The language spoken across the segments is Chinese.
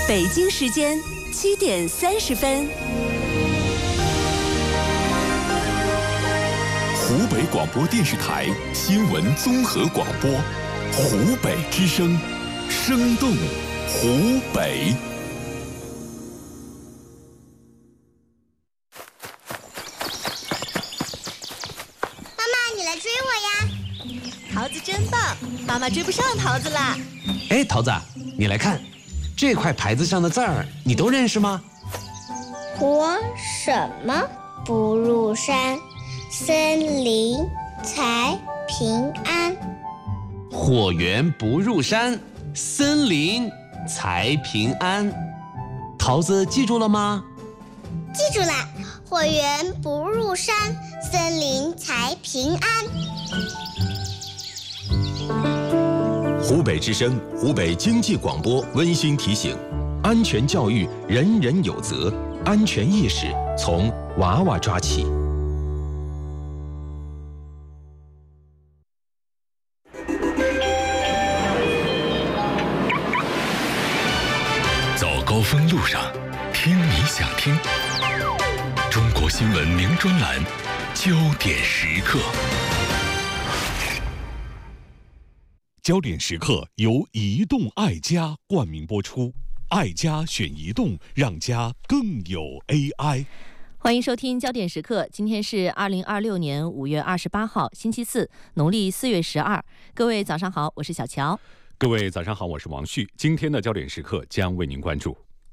北京时间7:30。 湖北广播电视台新闻综合广播，湖北之声，生动湖北。 妈妈，你来追我呀！ 桃子真棒，妈妈追不上桃子啦。 哎，桃子，你来看，这块牌子上的字儿，你都认识吗？ 我什么不入山，森林才平安。 火源不入山，森林才平安。桃子记住了吗？ 记住了，火源不入山，森林才平安。 湖北之声、湖北经济广播温馨提醒：安全教育人人有责，安全意识从娃娃抓起。 走高峰路上，听你想听。中国新闻名专栏，焦点时刻。焦点时刻由移动爱家冠名播出，爱家选移动，让家更有 AI。 欢迎收听焦点时刻，今天是2026年5月28号，星期四，农历4月12。各位早上好，我是小乔。 各位早上好，我是王旭。今天的焦点时刻将为您关注：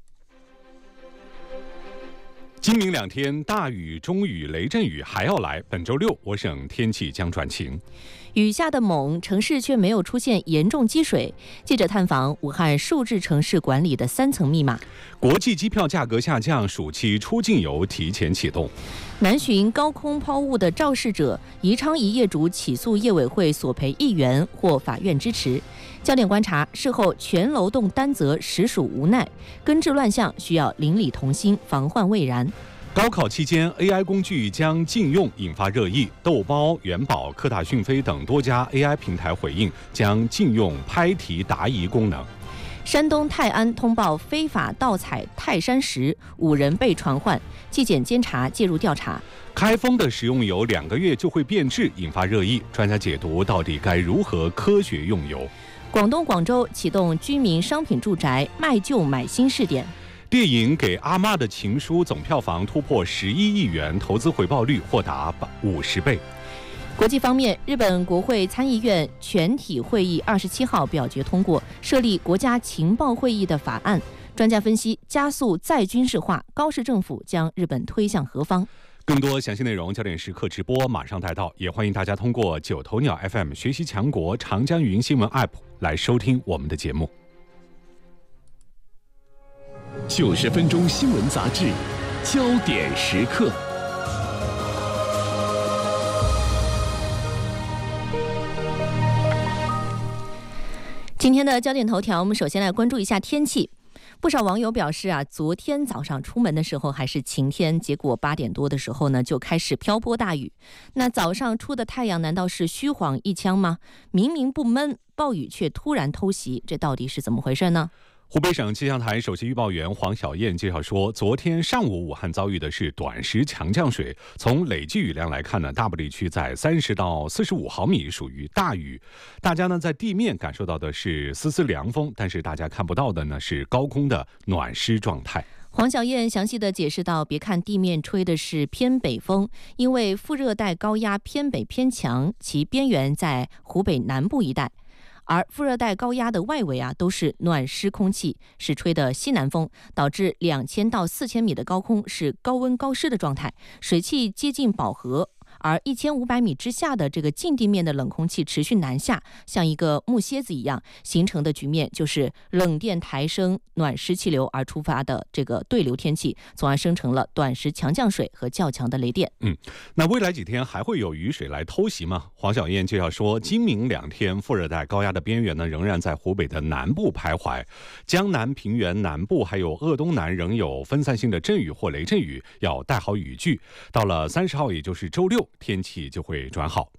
今明2天大雨、中雨、雷阵雨还要来，本周6我省天气将转晴。 雨下的猛，城市却没有出现严重积水。记者探访武汉数字城市管理的3层密码。 国际机票价格下降，暑期出境游提前启动。 南浔高空抛物的肇事者，宜昌一业主起诉业委会索赔1元，获法院支持。焦点观察：事后全楼栋担责，实属无奈。根治乱象需要邻里同心，防患未然。 高考期间 AI 工具将禁用，引发热议。豆包、元宝、科大讯飞等多家 AI 平台回应将禁用拍题答疑功能。 山东泰安通报非法盗采泰山石，5人被传唤，纪检监察介入调查。 开封的食用油2个月就会变质，引发热议。专家解读到底该如何科学用油。 广东广州启动居民商品住宅卖旧买新试点。 电影《给阿妈的情书》总票房突破11亿元，投资回报率或达50倍。 国际方面，日本国会参议院全体会议27号表决通过设立国家情报会议的法案。专家分析，加速再军事化，高市政府将日本推向何方？ 更多详细内容，焦点时刻直播马上带到，也欢迎大家通过9头鸟 FM 学习强国长江语音新闻 App 来收听我们的节目。 90分钟新闻杂志，焦点时刻。 今天的焦点头条，我们首先来关注一下天气。不少网友表示昨天早上出门的时候还是晴天，结果8点多的时候呢就开始瓢泼大雨。那早上出的太阳难道是虚晃一枪吗？明明不闷，暴雨却突然偷袭，这到底是怎么回事呢？ 湖北省气象台首席预报员黄小燕介绍说，昨天上午武汉遭遇的是短时强降水，从累计雨量来看呢，大部地区在30到45毫米，属于大雨。大家呢在地面感受到的是丝丝凉风，但是大家看不到的呢是高空的暖湿状态。 黄小燕详细的解释到，别看地面吹的是偏北风，因为副热带高压偏北偏强，其边缘在湖北南部一带。而副热带高压的外围都是暖湿空气，是吹的西南风，导致2000到4000米的高空是高温高湿的状态，水汽接近饱和。而1500米之下的这个近地面的冷空气持续南下，像一个木楔子一样，形成的局面就是冷电抬升暖湿气流而触发的这个对流天气，从而生成了短时强降水和较强的雷电。 那未来几天还会有雨水来偷袭吗？黄小燕介绍说，今明2天副热带高压的边缘呢仍然在湖北的南部徘徊，江南平原南部还有鄂东南仍有分散性的阵雨或雷阵雨，要带好雨具。到了30号，也就是周6，天气就会转好。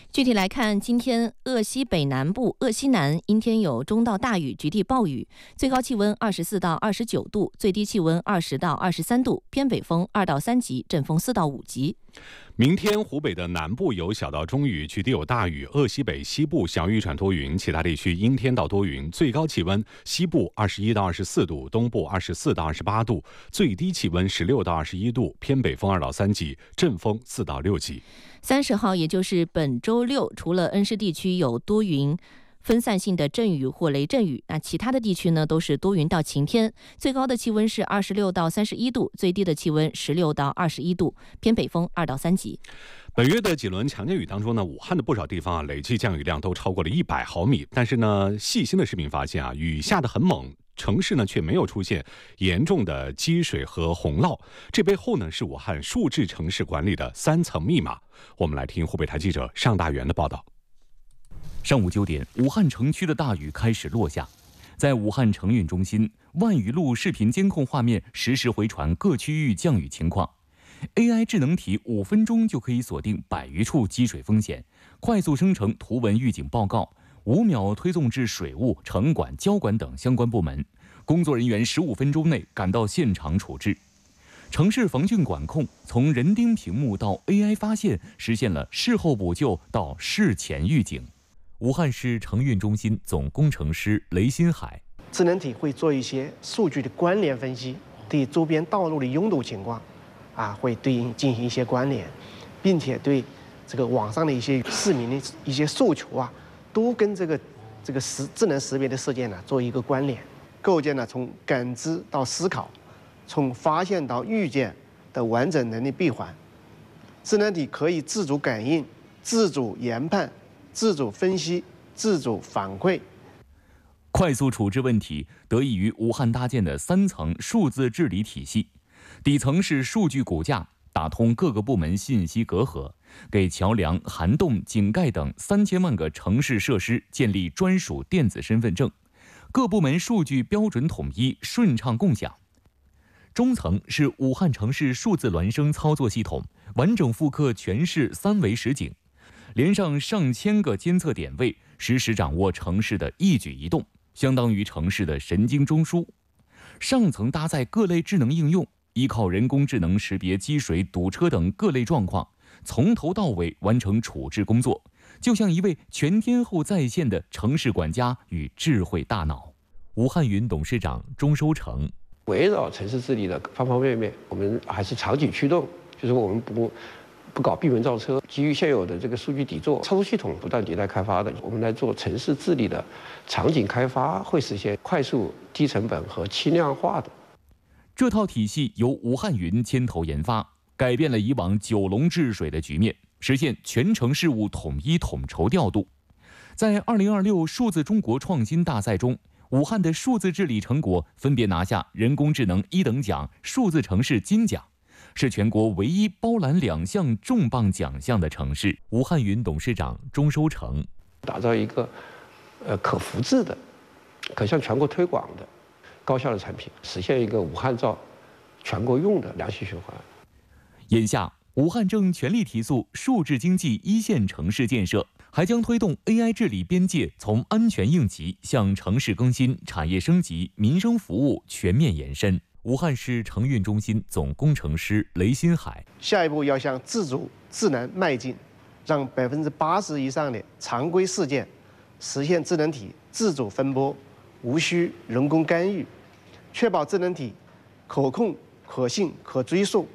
具体来看，今天鄂西北南部、鄂西南阴天有中到大雨，局地暴雨，最高气温24到29度，最低气温20到23度，偏北风2到3级，阵风4到5级。 明天湖北的南部有小到中雨，局地有大雨，鄂西北西部小雨转多云，其他地区阴天到多云，最高气温西部21到24度，东部24到28度，最低气温16到21度，偏北风2到3级，阵风4到6级。 30号，也就是本周六，除了恩施地区有多云分散性的阵雨或雷阵雨，那其他的地区呢都是多云到晴天，最高的气温是26到31度，最低的气温16到21度，偏北风2到3级。 本月的几轮强降雨当中呢，武汉的不少地方累计降雨量都超过了100毫米，但是呢，细心的市民发现雨下得很猛，城市呢却没有出现严重的积水和洪涝，这背后呢是武汉数字城市管理的3层密码。我们来听湖北台记者尚大元的报道。 上午9点，武汉城区的大雨开始落下。在武汉城运中心，万余路视频监控画面实时回传各区域降雨情况。AI 智能体5分钟就可以锁定100余处积水风险，快速生成图文预警报告，5秒推送至水务、城管、交管等相关部门，工作人员15分钟内赶到现场处置。城市防汛管控从人盯屏幕到 AI 发现，实现了事后补救到事前预警。武汉市城运中心总工程师雷新海： 智能体会做一些数据的关联分析，对周边道路的拥堵情况，会对应进行一些关联，并且对这个网上的一些市民的一些诉求都跟这个智能识别的事件做一个关联，构建了从感知到思考，从发现到预见的完整能力闭环。智能体可以自主感应、自主研判、自主分析、自主反馈， 快速处置问题得益于武汉搭建的3层数字治理体系。底层是数据骨架，打通各个部门信息隔阂，给桥梁、涵洞、井盖等3000万个城市设施建立专属电子身份证，各部门数据标准统一，顺畅共享。中层是武汉城市数字孪生操作系统，完整复刻全市3维实景，连上上千个监测点位，实时掌握城市的一举一动，相当于城市的神经中枢。上层搭载各类智能应用，依靠人工智能识别积水、堵车等各类状况，从头到尾完成处置工作，就像一位全天候在线的城市管家与智慧大脑。武汉云董事长钟收成： 围绕城市治理的方方面面，我们还是场景驱动，就是我们不搞闭门造车，基于现有的这个数据底座，操作系统不断迭代开发的，我们来做城市治理的场景开发，会实现快速、低成本和轻量化的。 这套体系由武汉云牵头研发，改变了以往9龙治水的局面，实现全城事务统一统筹调度。在2026数字中国创新大赛中，武汉的数字治理成果分别拿下人工智能1等奖、数字城市金奖，是全国唯一包揽2项重磅奖项的城市。武汉云董事长钟收成： 打造一个可复制的、可向全国推广的高效的产品，实现一个武汉造全国用的良性循环。 眼下，武汉正全力提速数字经济1线城市建设，还将推动 AI 治理边界从安全应急向城市更新、产业升级、民生服务全面延伸。武汉市城运中心总工程师雷新海： 下一步要向自主智能迈进，让80%以上的常规事件实现智能体自主分拨，无需人工干预，确保智能体可控、可信、可追溯。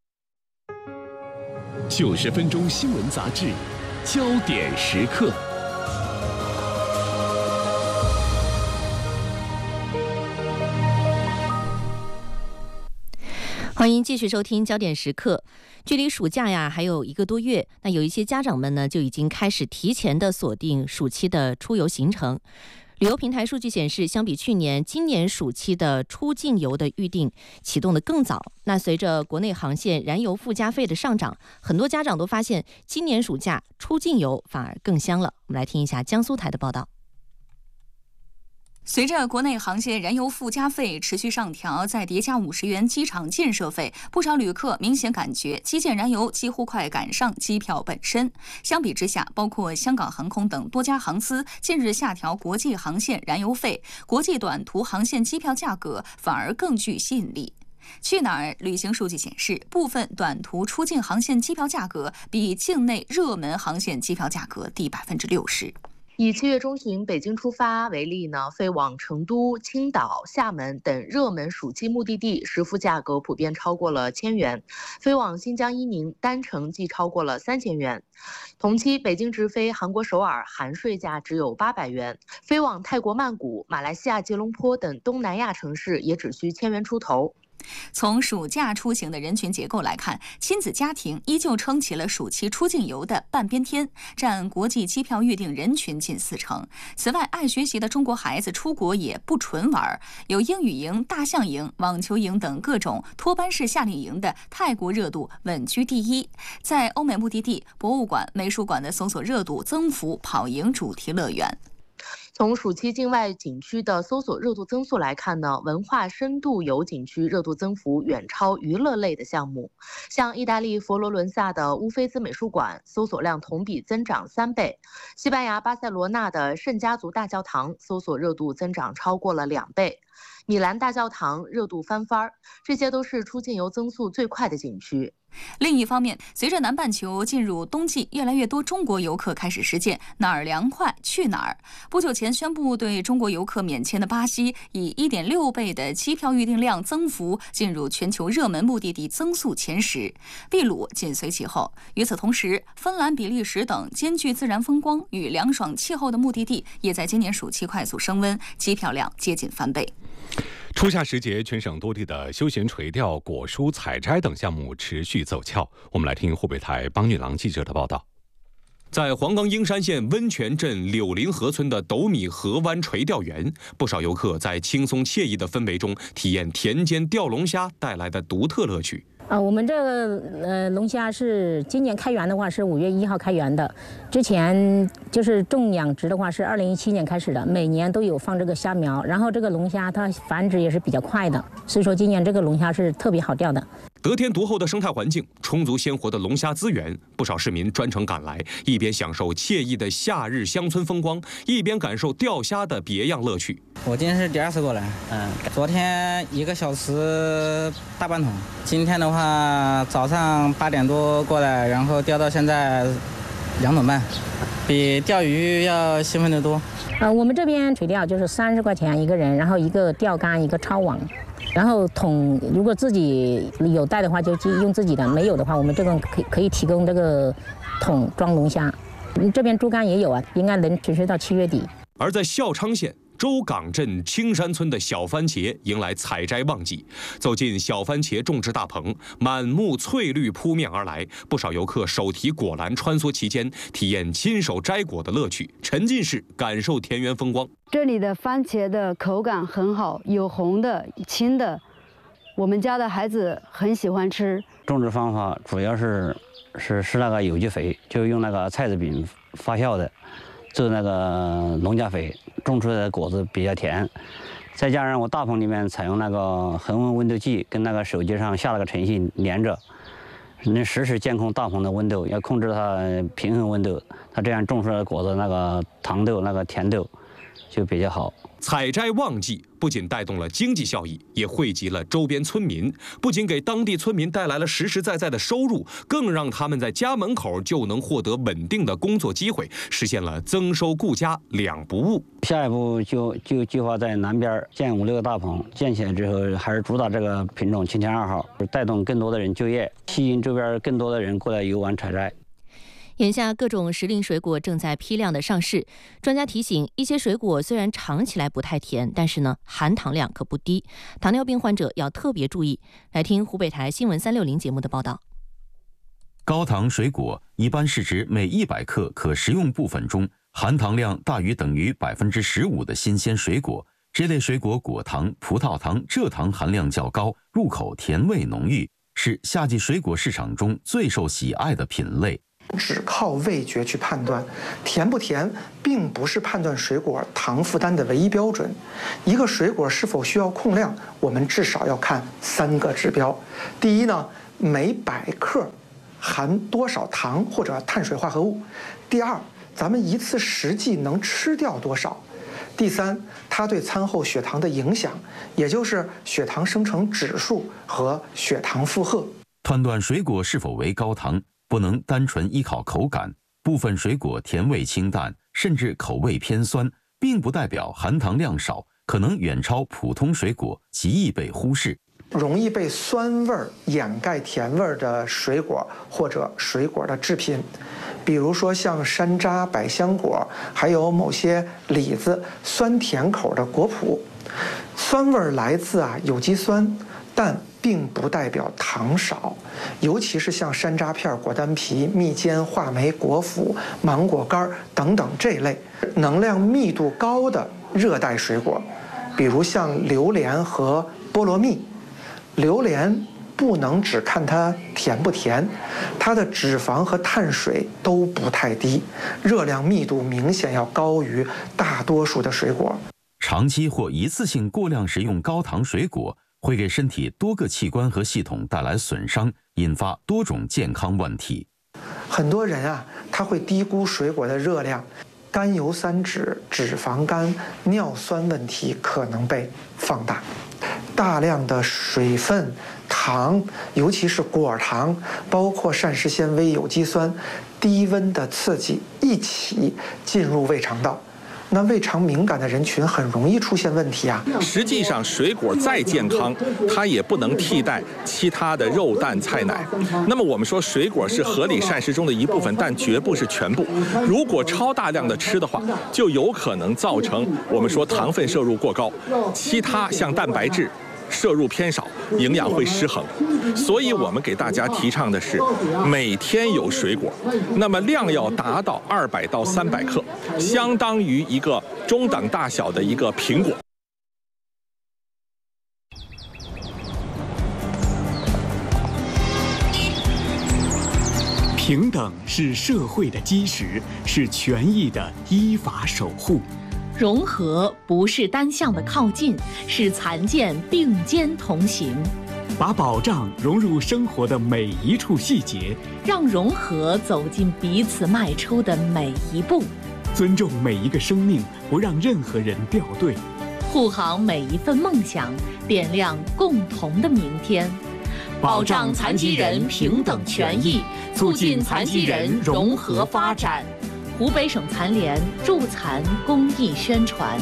90分钟新闻杂志，焦点时刻。 欢迎继续收听焦点时刻。距离暑假还有1个多月，那有一些家长们呢就已经开始提前的锁定暑期的出游行程。旅游平台数据显示，相比去年，今年暑期的出境游的预订启动的更早。那随着国内航线燃油附加费的上涨，很多家长都发现今年暑假出境游反而更香了。我们来听一下江苏台的报道。 随着国内航线燃油附加费持续上调，再叠加50元机场建设费，不少旅客明显感觉基建燃油几乎快赶上机票本身。相比之下，包括香港航空等多家航司近日下调国际航线燃油费，国际短途航线机票价格反而更具吸引力。去哪儿旅行数据显示，部分短途出境航线机票价格比境内热门航线机票价格低60%。 以7月中旬北京出发为例呢，飞往成都、青岛、厦门等热门暑期目的地实付价格普遍超过了1000元，飞往新疆伊宁单程即超过了3000元。同期北京直飞韩国首尔含税价只有800元，飞往泰国曼谷、马来西亚吉隆坡等东南亚城市也只需1000元出头。 从暑假出行的人群结构来看，亲子家庭依旧撑起了暑期出境游的半边天，占国际机票预订人群近40%。此外，爱学习的中国孩子出国也不纯玩，有英语营、大象营、网球营等各种托班式夏令营的泰国热度稳居第一。在欧美目的地，博物馆、美术馆的搜索热度增幅跑赢主题乐园。 从暑期境外景区的搜索热度增速来看呢，文化深度游景区热度增幅远超娱乐类的项目。像意大利佛罗伦萨的乌菲兹美术馆搜索量同比增长3倍，西班牙巴塞罗那的圣家族大教堂搜索热度增长超过了2倍，米兰大教堂热度翻番，这些都是出境游增速最快的景区。 另一方面，随着南半球进入冬季，越来越多中国游客开始实践哪儿凉快去哪儿。不久前宣布对中国游客免签的巴西，以1.6倍的机票预订量增幅进入全球热门目的地增速前10，秘鲁紧随其后。与此同时，芬兰、比利时等兼具自然风光与凉爽气候的目的地，也在今年暑期快速升温，机票量接近翻倍。 初夏时节，全省多地的休闲垂钓、果蔬采摘等项目持续走俏。我们来听湖北台帮女郎记者的报道。 在黄冈英山县温泉镇柳林河村的斗米河湾垂钓园，不少游客在轻松惬意的氛围中体验田间钓龙虾带来的独特乐趣。 我们这个龙虾是今年开园的话是5月1号开园的，之前就是种养殖的话是2017年开始的，每年都有放这个虾苗，然后这个龙虾它繁殖也是比较快的，所以说今年这个龙虾是特别好钓的。 得天独厚的生态环境，充足鲜活的龙虾资源，不少市民专程赶来，一边享受惬意的夏日乡村风光，一边感受钓虾的别样乐趣。 我今天是第2次过来，昨天1个小时大半桶，今天的话早上8点多过来，然后钓到现在2桶半，比钓鱼要兴奋得多。 我们这边垂钓就是30块钱一个人，然后一个钓竿一个抄网，然后桶如果自己有带的话就用自己的，没有的话我们这个可以提供这个桶装龙虾。这边猪肝也有啊，应该能持续到7月底。 而在孝昌县周岗镇青山村的小番茄迎来采摘旺季，走进小番茄种植大棚，满目翠绿扑面而来，不少游客手提果篮穿梭其间，体验亲手摘果的乐趣，沉浸式感受田园风光。 这里的番茄的口感很好，有红的、青的，我们家的孩子很喜欢吃。 种植方法主要是那个有机肥，就用那个菜籽饼发酵的，做那个农家肥，种出来的果子比较甜。再加上我大棚里面采用那个恒温温度计，跟那个手机上下了个程序连着，能实时监控大棚的温度，要控制它平衡温度，它这样种出来的果子那个糖豆、那个甜豆就比较好。 采摘旺季不仅带动了经济效益，也惠及了周边村民，不仅给当地村民带来了实实在在的收入，更让他们在家门口就能获得稳定的工作机会，实现了增收顾家2不误。 下一步就计划在南边建5、6个大棚，建起来之后还是主打这个品种青田2号，带动更多的人就业，吸引周边更多的人过来游玩采摘。 眼下各种时令水果正在批量的上市，专家提醒，一些水果虽然尝起来不太甜，但是呢，含糖量可不低，糖尿病患者要特别注意。来听湖北台新闻360节目的报道。 高糖水果一般是指每100克可食用部分中含糖量大于等于15%的新鲜水果，这类水果果糖、葡萄糖、蔗糖含量较高，入口甜味浓郁，是夏季水果市场中最受喜爱的品类。 只靠味觉去判断，甜不甜并不是判断水果糖负担的唯一标准。一个水果是否需要控量，我们至少要看3个指标。第一呢，每100克含多少糖或者碳水化合物；第二，咱们一次实际能吃掉多少；第三，它对餐后血糖的影响，也就是血糖生成指数和血糖负荷。 判断水果是否为高糖，不能单纯依靠口感。部分水果甜味清淡，甚至口味偏酸，并不代表含糖量少，可能远超普通水果，极易被忽视。 容易被酸味掩盖甜味的水果或者水果的制品，比如说像山楂、百香果，还有某些李子，酸甜口的果脯，酸味来自有机酸，但并不代表糖少。尤其是像山楂片、果丹皮、蜜饯、话梅、果脯、芒果干等等这类能量密度高的热带水果，比如像榴莲和菠萝蜜。榴莲不能只看它甜不甜，它的脂肪和碳水都不太低，热量密度明显要高于大多数的水果。 长期或一次性过量食用高糖水果，会给身体多个器官和系统带来损伤，引发多种健康问题。 很多人他会低估水果的热量，甘油三酯、脂肪肝、尿酸问题可能被放大。大量的水分、糖，尤其是果糖，包括膳食纤维、有机酸，低温的刺激一起进入胃肠道。那胃肠敏感的人群很容易出现问题实际上，水果再健康，它也不能替代其他的肉、蛋、菜、奶。那么我们说，水果是合理膳食中的一部分，但绝不是全部。如果超大量的吃的话，就有可能造成我们说糖分摄入过高，其他像蛋白质摄入偏少，营养会失衡。所以我们给大家提倡的是每天有水果，那么量要达到200到300克，相当于一个中等大小的一个苹果。 平等是社会的基石，是权益的依法守护。 融合不是单向的靠近，是残健并肩同行。 把保障融入生活的每一处细节， 让融合走进彼此迈出的每一步。 尊重每一个生命，不让任何人掉队。 护航每一份梦想，点亮共同的明天。保障残疾人平等权益，促进残疾人融合发展。湖北省残联助残公益宣传。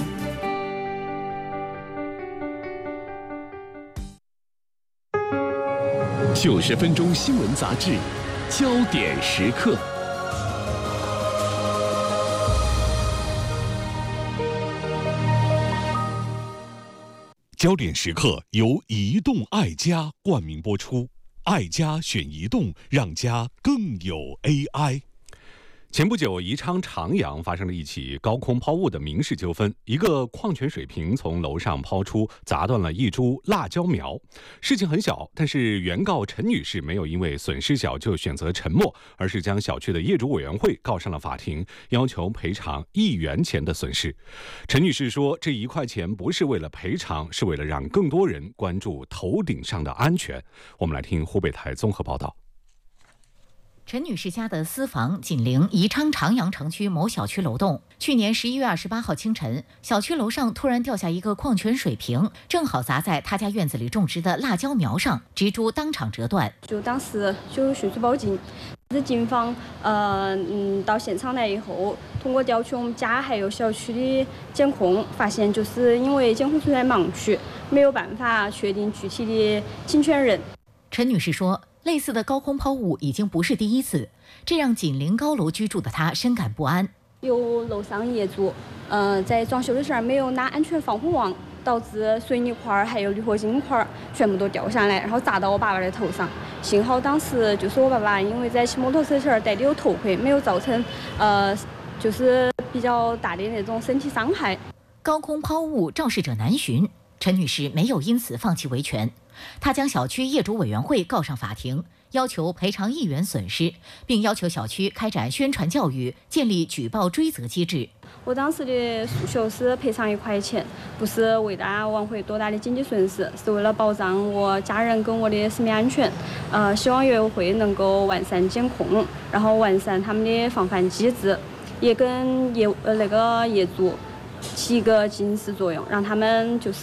90分钟新闻杂志，焦点时刻。焦点时刻由移动爱家冠名播出，爱家选移动，让家更有 AI。 前不久，宜昌长阳发生了一起高空抛物的民事纠纷，一个矿泉水瓶从楼上抛出，砸断了一株辣椒苗。事情很小，但是原告陈女士没有因为损失小就选择沉默，而是将小区的业主委员会告上了法庭，要求赔偿1元钱的损失。陈女士说，这1块钱不是为了赔偿，是为了让更多人关注头顶上的安全。我们来听湖北台综合报道。 陈女士家的私房紧邻宜昌长阳城区某小区楼栋。去年11月28号清晨，小区楼上突然掉下一个矿泉水瓶，正好砸在她家院子里种植的辣椒苗上，植株当场折断。 就当时就迅速报警，警方到现场来以后，通过调取我们家还有小区的监控，发现就是因为监控存在盲区，没有办法确定具体的侵权人。 陈女士说，类似的高空抛物已经不是第一次，这让紧邻高楼居住的她深感不安。 有楼上业主，在装修的时候没有拉安全防护网，导致水泥块还有铝合金块全部都掉下来，然后砸到我爸爸的头上。幸好当时就是我爸爸因为在骑摩托车时戴的有头盔，没有造成就是比较大的那种身体伤害。 高空抛物肇事者难寻，陈女士没有因此放弃维权，她将小区业主委员会告上法庭， 要求赔偿1元损失，并要求小区开展宣传教育，建立举报追责机制。 我当时的诉求是赔偿1块钱，不是为大家挽回多大的经济损失，是为了保障我家人跟我的生命安全。希望业委会能够完善监控，然后完善他们的防范机制，也跟业主起一个警示作用，让他们就是